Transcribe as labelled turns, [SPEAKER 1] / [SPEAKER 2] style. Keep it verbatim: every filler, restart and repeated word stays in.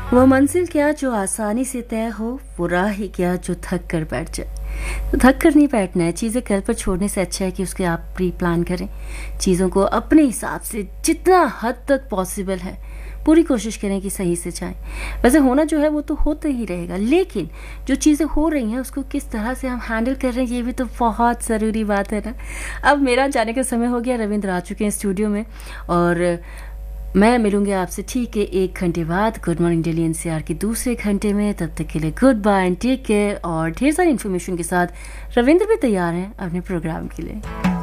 [SPEAKER 1] वो मंजिल क्या जो आसानी से तय हो, वो राह ही क्या जो थक कर बैठ जाए। तो थक कर नहीं बैठना है, चीज़ें कल पर छोड़ने से अच्छा है कि उसके आप प्री प्लान करें। चीज़ों को अपने हिसाब से जितना हद तक पॉसिबल है पूरी कोशिश करें कि सही से जाएं। वैसे होना जो है वो तो होता ही रहेगा, लेकिन जो चीज़ें हो रही हैं उसको किस तरह से हम हैंडल कर रहे हैं ये भी तो बहुत ज़रूरी बात है ना। अब मेरा जाने का समय हो गया, रविंद्र आ चुके हैं स्टूडियो में और मैं मिलूंगी आपसे ठीक है एक घंटे बाद गुड मॉर्निंग दिल्ली एनसीआर के दूसरे घंटे में। तब तक के लिए good bye and take care. और ढेर सारी इन्फॉर्मेशन के साथ रविंद्र भी तैयार हैं अपने प्रोग्राम के लिए।